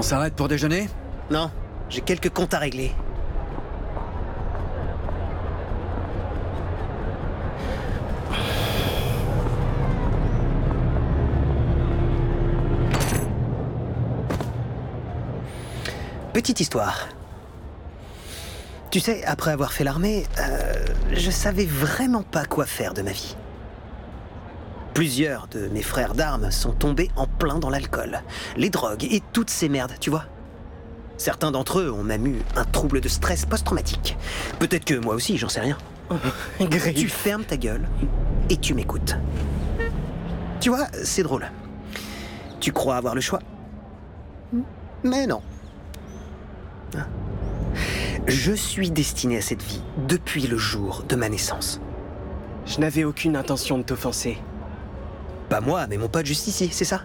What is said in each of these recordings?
On s'arrête pour déjeuner? Non, j'ai quelques comptes à régler. Petite histoire. Tu sais, après avoir fait l'armée, je savais vraiment pas quoi faire de ma vie. Plusieurs de mes frères d'armes sont tombés en plein dans l'alcool, les drogues et toutes ces merdes, tu vois. Certains d'entre eux ont même eu un trouble de stress post-traumatique. Peut-être que moi aussi, j'en sais rien. Tu fermes ta gueule et tu m'écoutes. Tu vois, c'est drôle. Tu crois avoir le choix? Mais non. Je suis destiné à cette vie depuis le jour de ma naissance. Je n'avais aucune intention de t'offenser. Pas moi, mais mon pote juste ici, c'est ça?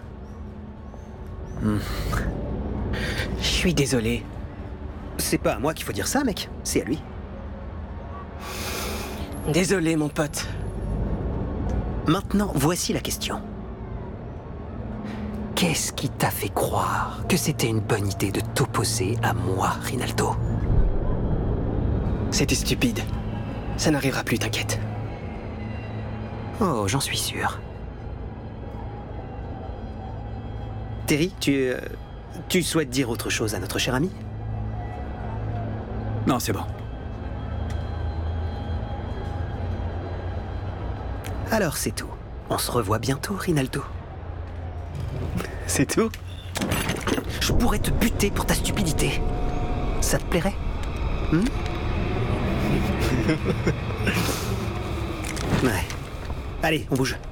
Je suis désolé. C'est pas à moi qu'il faut dire ça, mec. C'est à lui. Désolé, mon pote. Maintenant, voici la question. Qu'est-ce qui t'a fait croire que c'était une bonne idée de t'opposer à moi, Rinaldo? C'était stupide. Ça n'arrivera plus, t'inquiète. Oh, j'en suis sûr. Terry, tu souhaites dire autre chose à notre cher ami? Non, c'est bon. Alors c'est tout. On se revoit bientôt, Rinaldo. C'est tout? Je pourrais te buter pour ta stupidité. Ça te plairait? Ouais. Allez, on bouge.